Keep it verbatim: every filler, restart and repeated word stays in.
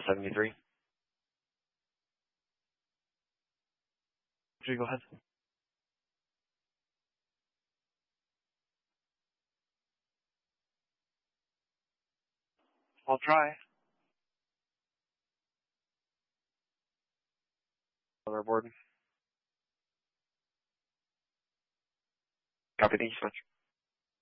seventy-three. Could you go ahead? I'll try. Motherboard. Copy, thank you so much.